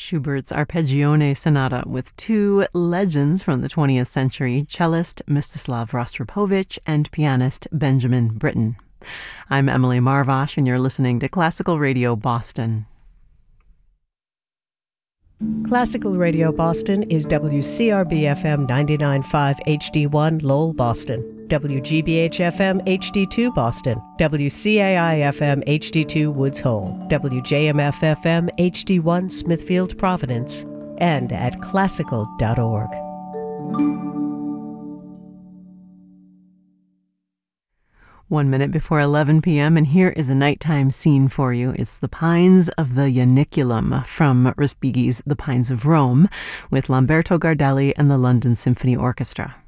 Schubert's Arpeggione Sonata with two legends from the 20th century, cellist Mstislav Rostropovich and pianist Benjamin Britten. I'm Emily Marvash, and you're listening to Classical Radio Boston. Classical Radio Boston is WCRB-FM 99.5 HD1 Lowell, Boston, WGBH-FM HD2 Boston, WCAI-FM HD2 Woods Hole, WJMF-FM HD1 Smithfield, Providence, and at classical.org. One minute before 11 p.m., and here is a nighttime scene for you. It's The Pines of the Ianiculum from Respighi's The Pines of Rome with Lamberto Gardelli and the London Symphony Orchestra.